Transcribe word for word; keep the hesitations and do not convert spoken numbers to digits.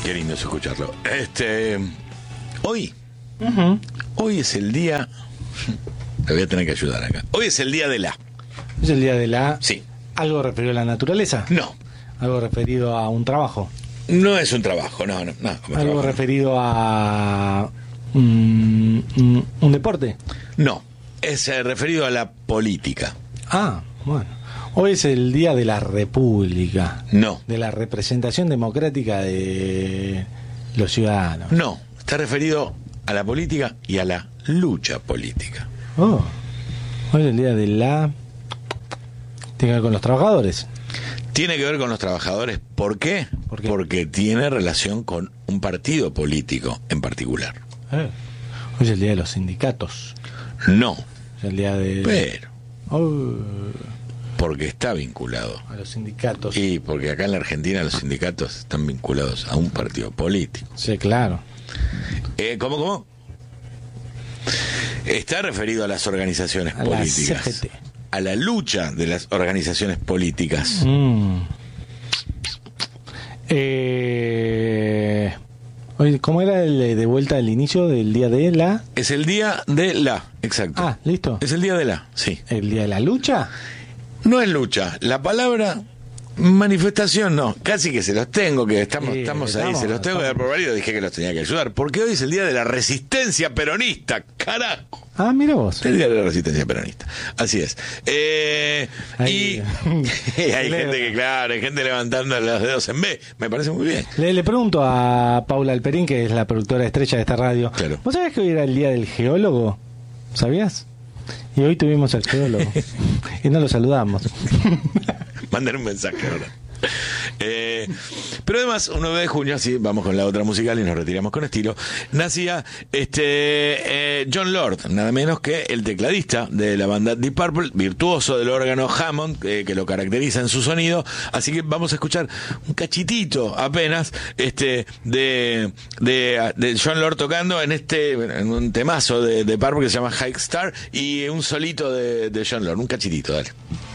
Qué lindo es escucharlo. Este, hoy, Uh-huh. hoy es el día. Te voy a tener que ayudar acá. Hoy es el día de la. Es el día de la... Sí. ¿Algo referido a la naturaleza? No, ¿Algo referido a un trabajo? no es un trabajo, no, no, no. como ¿Algo trabajo, referido a mm, mm, un deporte? no. No, es eh, referido a la política. Ah, bueno. Hoy es el día de la República. No, De la representación democrática de los ciudadanos. no. Está referido a la política y a la lucha política. Oh. Hoy es el día de la... Tiene que ver con los trabajadores. Tiene que ver con los trabajadores. ¿Por qué? ¿Por qué? Porque tiene relación con un partido político en particular. Eh. Hoy es el día de los sindicatos. No, Es el día de... pero Oh, porque está vinculado. a los sindicatos. Y porque acá en la Argentina los sindicatos están vinculados a un partido político. Sí, claro. Eh, ¿Cómo, cómo? Está referido a las organizaciones A la políticas. C G T. A la lucha de las organizaciones políticas. Mm. Eh, oye, ¿cómo era el de de vuelta al inicio del día de la? Es el día de la, exacto. Ah, listo. Es el día de la, sí. ¿El día de la lucha? No es lucha, la palabra manifestación no, casi que se los tengo, que estamos, Sí, estamos ahí, estamos, se los tengo que dar estamos. por válido, dije que los tenía que ayudar, porque hoy es el día de la resistencia peronista, carajo. Ah, mira vos. El día de la resistencia peronista, así es. Eh, Ahí. y y hay gente que, claro, hay gente levantando los dedos en B, me parece muy bien. Le, le pregunto a Paula Alperín, que es la productora estrella de esta radio. Claro. ¿Vos sabés que hoy era el día del geólogo? ¿Sabías? Y hoy tuvimos al geólogo. Y no lo saludamos. Manden un mensaje ahora. Eh, pero además, un nueve de junio, así vamos con la otra musical y nos retiramos con estilo, nacía este eh, John Lord, nada menos que el tecladista de la banda Deep Purple, virtuoso del órgano Hammond, eh, que lo caracteriza en su sonido. Así que vamos a escuchar un cachitito apenas este de, de, de John Lord tocando en este en un temazo de, de Purple que se llama High Star, y un solito de, de John Lord, un cachitito, dale.